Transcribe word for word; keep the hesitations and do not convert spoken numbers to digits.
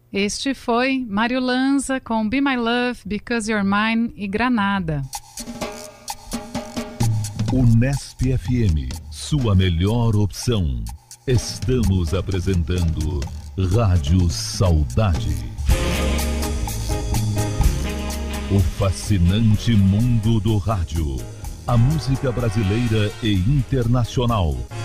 Este foi Mário Lanza com Be My Love, Because You're Mine e Granada. Unesp F M, sua melhor opção. Estamos apresentando Rádio Saudade. O fascinante mundo do rádio. A música brasileira e internacional.